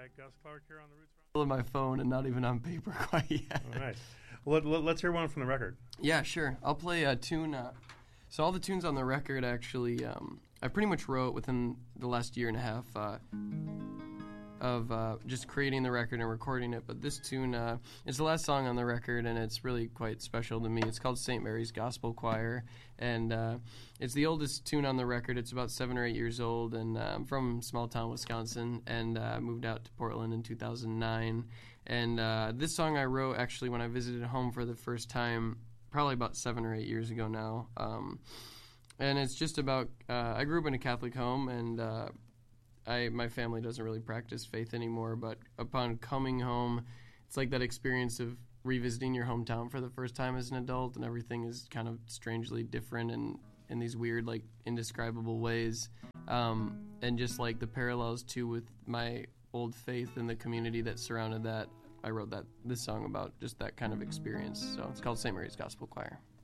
Gus Clark here on the Roots. Still in my phone and not even on paper quite yet. Oh, nice. Well, let's hear one from the record. Yeah, sure. I'll play a tune. So all the tunes on the record actually, I pretty much wrote within the last year and a half of just creating the record and recording it. But this tune is the last song on the record, and it's really quite special to me. It's called St. Mary's Gospel Choir, and it's the oldest tune on the record. It's about 7 or 8 years old, and I'm from small town Wisconsin, and moved out to Portland in 2009. And this song I wrote actually when I visited home for the first time, probably about 7 or 8 years ago now. And it's just about, I grew up in a Catholic home, and my family doesn't really practice faith anymore, but upon coming home, it's like that experience of revisiting your hometown for the first time as an adult, and everything is kind of strangely different and in these weird, like, indescribable ways. And just like the parallels too with my old faith and the community that surrounded that, I wrote this song about just that kind of experience. So it's called St. Mary's Gospel Choir.